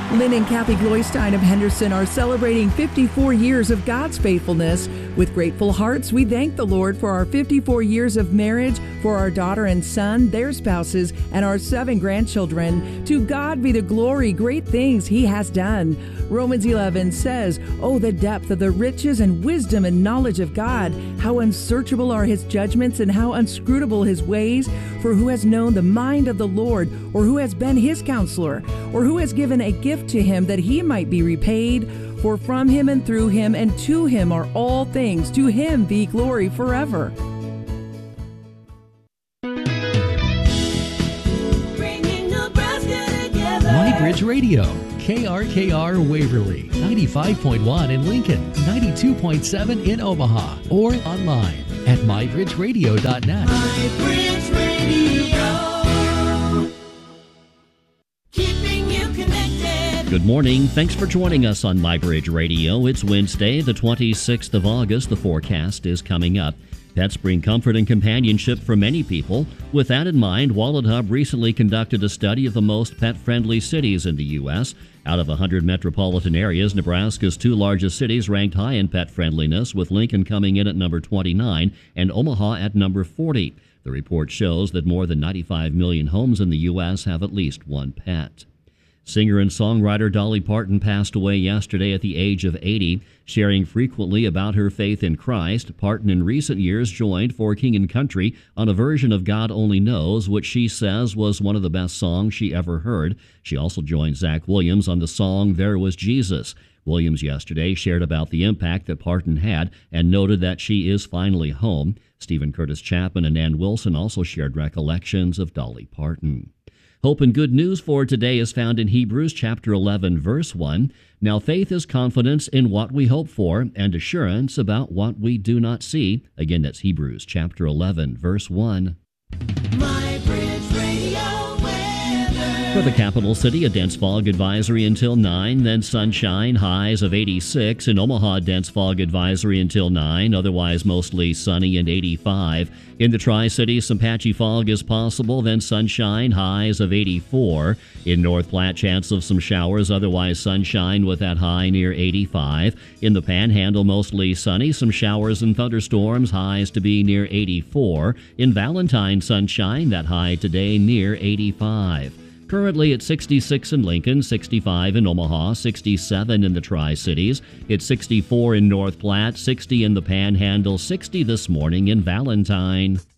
Lynn and Kathy Gloystein of Henderson are celebrating 54 years of God's faithfulness. With grateful hearts, we thank the Lord for our 54 years of marriage, for our daughter and son, their spouses, and our 7 grandchildren. To God be the glory, great things He has done. Romans 11 says, "Oh, the depth of the riches and wisdom and knowledge of God! How unsearchable are His judgments and how inscrutable His ways! For who has known the mind of the Lord, or who has been His counselor, or who has given a gift to Him that He might be repaid? For from Him and through Him and to Him are all things. To Him be glory forever." MyBridge Radio, KRKR Waverly, 95.1 in Lincoln, 92.7 in Omaha, or online at mybridgeradio.net. MyBridge Radio, keeping you connected. Good morning. Thanks for joining us on MyBridge Radio. It's Wednesday, the 26th of August. The forecast is coming up. Pets bring comfort and companionship for many people. With that in mind, WalletHub recently conducted a study of the most pet-friendly cities in the U.S. Out of 100 metropolitan areas, Nebraska's 2 largest cities ranked high in pet friendliness, with Lincoln coming in at number 29 and Omaha at number 40. The report shows that more than 95 million homes in the U.S. have at least one pet. Singer and songwriter Dolly Parton passed away yesterday at the age of 80. Sharing frequently about her faith in Christ, Parton in recent years joined For King and Country on a version of God Only Knows, which she says was one of the best songs she ever heard. She also joined Zach Williams on the song There Was Jesus. Williams yesterday shared about the impact that Parton had and noted that she is finally home. Stephen Curtis Chapman and Ann Wilson also shared recollections of Dolly Parton. Hope and good news for today is found in Hebrews chapter 11, verse 1. Now faith is confidence in what we hope for and assurance about what we do not see. Again, that's Hebrews chapter 11, verse 1. MyBridge Radio weather. For the capital city, a dense fog advisory until 9, then sunshine, highs of 86. In Omaha, dense fog advisory until 9, otherwise mostly sunny and 85. In the Tri-Cities, some patchy fog is possible, then sunshine, highs of 84. In North Platte, chance of some showers, otherwise sunshine with that high near 85. In the Panhandle, mostly sunny, some showers and thunderstorms, highs to be near 84. In Valentine, sunshine, that high today near 85. Currently at 66 in Lincoln, 65 in Omaha, 67 in the Tri-Cities. It's 64 in North Platte, 60 in the Panhandle, 60 this morning in Valentine.